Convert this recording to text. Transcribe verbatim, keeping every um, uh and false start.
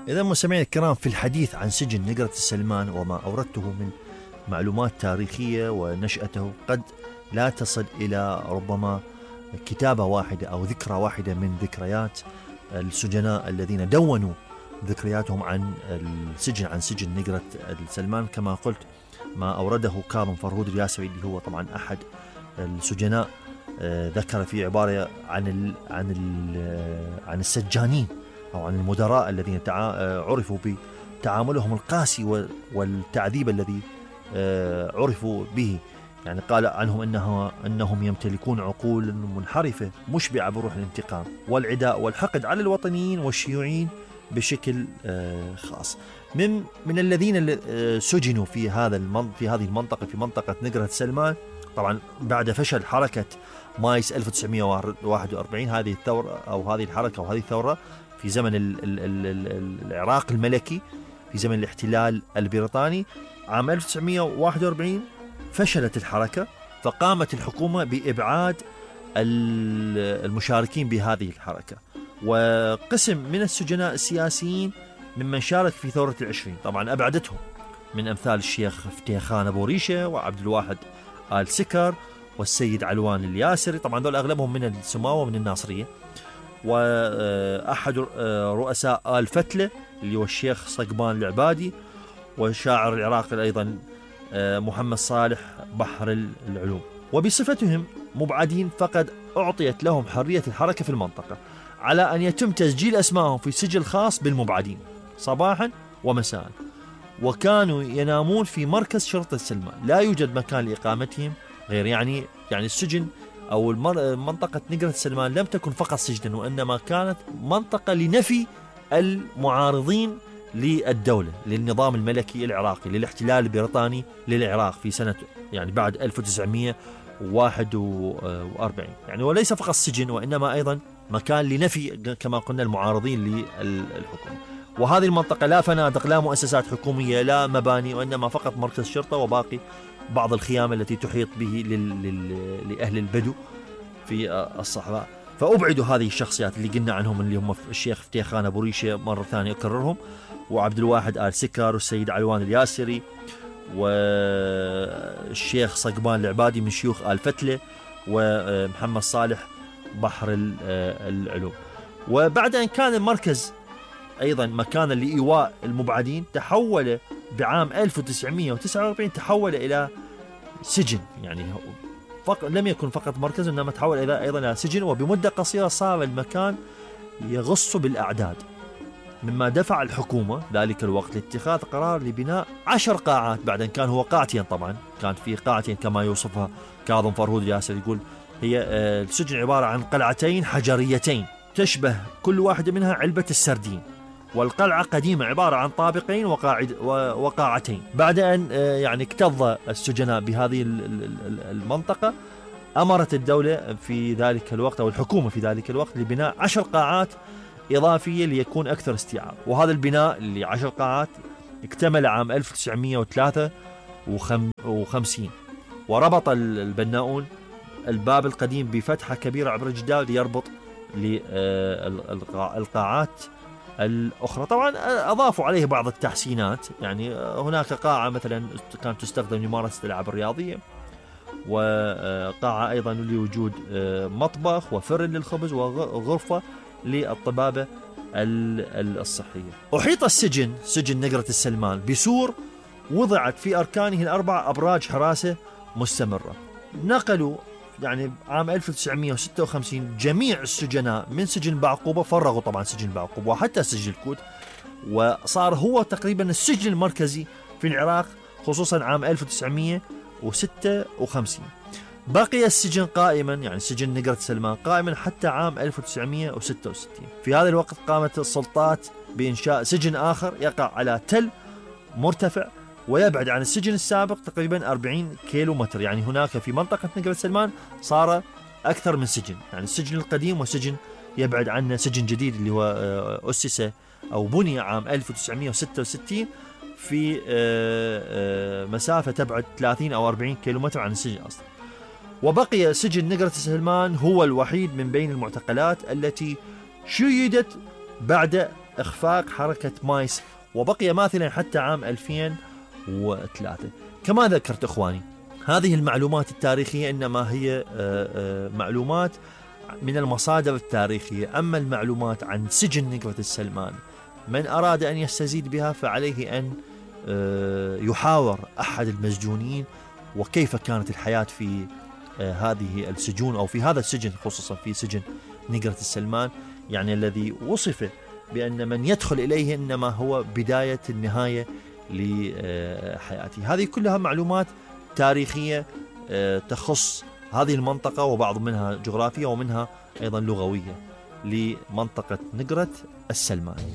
إذا مستمعينا الكرام، في الحديث عن سجن نقرة السلمان وما أوردته من معلومات تاريخية ونشأته، قد لا تصل إلى ربما كتابة واحدة أو ذكرى واحدة من ذكريات السجناء الذين دونوا ذكرياتهم عن السجن عن سجن نقرة السلمان. كما قلت، ما أورده كاظم فرهود الياسري اللي هو طبعا أحد السجناء، ذكر في عبارة عن ال عن ال عن السجانين أو عن المدراء الذين عرفوا بتعاملهم القاسي والتعذيب الذي عرفوا به. يعني قال عنهم إنها أنهم يمتلكون عقول منحرفة مشبعة بروح الانتقام والعداء والحقد على الوطنيين والشيوعيين بشكل خاص. من من الذين سجنوا في هذا في هذه المنطقة، في منطقة نقرة السلمان، طبعا بعد فشل حركة مايس ألف وتسعمائة وواحد وأربعين، هذه الثورة أو هذه الحركة أو هذه الثورة في زمن ال ال ال العراق الملكي، في زمن الاحتلال البريطاني. عام ألف وتسعمائة وواحد وأربعين فشلت الحركة، فقامت الحكومة بإبعاد المشاركين بهذه الحركة، وقسم من السجناء السياسيين ممن شارك في ثورة العشرين طبعا أبعدتهم، من أمثال الشيخ فتيخان أبو ريشة وعبد الواحد آل سكر والسيد علوان الياسري. طبعا دول أغلبهم من السماوة ومن الناصرية. وأحد رؤساء آل فتلة اللي هو الشيخ صقبان العبادي، وشاعر العراقي أيضا محمد صالح بحر العلوم. وبصفتهم مبعدين فقد أعطيت لهم حرية الحركة في المنطقة، على أن يتم تسجيل أسمائهم في سجل خاص بالمبعدين صباحا ومساء، وكانوا ينامون في مركز شرطة السلمان، لا يوجد مكان لإقامتهم غير يعني يعني السجن أو منطقة نقرة السلمان لم تكن فقط سجنا، وإنما كانت منطقة لنفي المعارضين للدولة، للنظام الملكي العراقي، للاحتلال البريطاني للعراق في سنة يعني بعد ألف وتسعمائة وواحد وأربعين. يعني وليس فقط سجن، وإنما أيضا مكان لنفي كما قلنا المعارضين للحكومة. وهذه المنطقة لا فنادق، لا مؤسسات حكومية، لا مباني، وإنما فقط مركز شرطة وباقي بعض الخيام التي تحيط به لأهل البدو في الصحراء. فأبعدوا هذه الشخصيات اللي قلنا عنهم، اللي هم الشيخ فتيخان أبو ريشة مرة ثانية أكررهم، وعبد الواحد آل سكر، والسيد علوان الياسري، والشيخ صقبان العبادي من شيوخ آل فتلة، ومحمد صالح بحر العلوم. وبعد أن كان المركز أيضا مكانا لإيواء المبعدين، تحول بعام ألف وتسعمائة وتسعة وأربعين تحول إلى سجن. يعني فق... لم يكن فقط مركز، إنما تحول إلى أيضا إلى سجن. وبمدة قصيرة صار المكان يغص بالأعداد، مما دفع الحكومة ذلك الوقت لاتخاذ قرار لبناء عشر قاعات، بعد أن كان هو قاعتين. طبعا كانت في قاعتين كما يوصفها كاظم فرهود الياسر، يقول هي السجن عبارة عن قلعتين حجريتين تشبه كل واحدة منها علبة السردين، والقلعة قديمة عبارة عن طابقين وقاعد وقاعتين. بعد أن يعني اكتظ السجناء بهذه المنطقة، أمرت الدولة في ذلك الوقت أو الحكومة في ذلك الوقت لبناء عشر قاعات إضافية ليكون أكثر استيعاب. وهذا البناء لعشر قاعات اكتمل عام ألف وتسعمائة وثلاثة وخمسين، وربط البناؤون الباب القديم بفتحة كبيرة عبر الجدار ليربط للقاعات الأخرى. طبعا أضافوا عليه بعض التحسينات، يعني هناك قاعة مثلا كانت تستخدم لممارسة الألعاب الرياضية، وقاعة أيضا لوجود مطبخ وفرن للخبز، وغرفة للطبابة الصحية. أحيط السجن سجن نقرة السلمان بسور وضعت في أركانه الأربع أبراج حراسة مستمرة. نقلوا يعني عام ألف وتسعمائة وستة وخمسين جميع السجناء من سجن بعقوبة، فرغوا طبعا سجن بعقوبة وحتى سجن الكوت، وصار هو تقريبا السجن المركزي في العراق، خصوصا عام ألف وتسعمائة وستة وخمسين. بقي السجن قائما، يعني سجن نقرة السلمان قائما حتى عام ألف وتسعمائة وستة وستين. في هذا الوقت قامت السلطات بإنشاء سجن آخر يقع على تل مرتفع ويبعد عن السجن السابق تقريبا أربعين كيلو متر. يعني هناك في منطقة نقرة السلمان صار أكثر من سجن، يعني السجن القديم وسجن يبعد عنه سجن جديد اللي هو أسس أو بني عام ألف وتسعمائة وستة وستين في مسافة تبعد ثلاثين أو أربعين كيلو متر عن السجن أصلا. وبقي سجن نقرة السلمان هو الوحيد من بين المعتقلات التي شيدت بعد إخفاق حركة مايس، وبقي ماثلا حتى عام ألفين وثلاثة. كما ذكرت إخواني، هذه المعلومات التاريخية إنما هي معلومات من المصادر التاريخية. أما المعلومات عن سجن نقرة السلمان، من أراد أن يستزيد بها فعليه أن يحاور أحد المسجونين وكيف كانت الحياة في هذه السجون أو في هذا السجن، خصوصا في سجن نقرة السلمان، يعني الذي وصف بأن من يدخل إليه إنما هو بداية النهاية لحياته. هذه كلها معلومات تاريخية تخص هذه المنطقة، وبعض منها جغرافية ومنها أيضا لغوية لمنطقة نقرة السلمان.